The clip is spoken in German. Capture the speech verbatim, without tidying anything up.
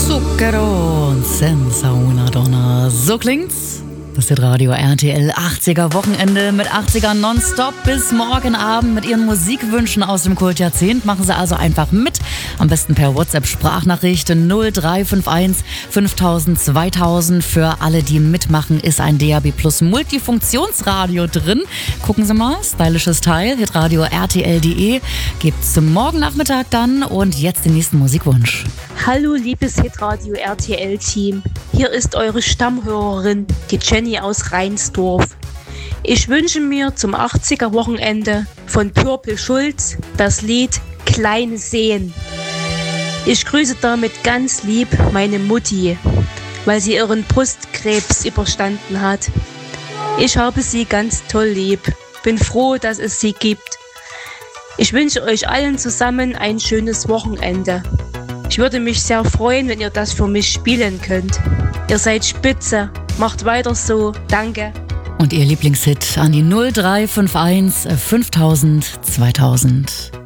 Zucchero und Senza una Donna. So klingt's. Das ist Radio R T L achtziger Wochenende mit achtziger nonstop bis morgen Abend mit Ihren Musikwünschen aus dem Kultjahrzehnt. Machen Sie also einfach mit. Am besten per WhatsApp-Sprachnachricht null drei fünf eins fünftausend zweitausend. Für alle, die mitmachen, ist ein D A B Plus Multifunktionsradio drin. Gucken Sie mal, stylisches Teil, hitradio R T L punkt de. Gibt's zum morgen Nachmittag dann und jetzt den nächsten Musikwunsch. Hallo liebes Hitradio R T L-Team, hier ist eure Stammhörerin, die Jenny aus Reinsdorf. Ich wünsche mir zum achtziger Wochenende von Purple Schulz das Lied Kleine Seen. Ich grüße damit ganz lieb meine Mutti, weil sie ihren Brustkrebs überstanden hat. Ich habe sie ganz toll lieb, bin froh, dass es sie gibt. Ich wünsche euch allen zusammen ein schönes Wochenende. Ich würde mich sehr freuen, wenn ihr das für mich spielen könnt. Ihr seid spitze. Macht weiter so. Danke. Und Ihr Lieblingshit an die null drei fünf eins fünftausend zweitausend.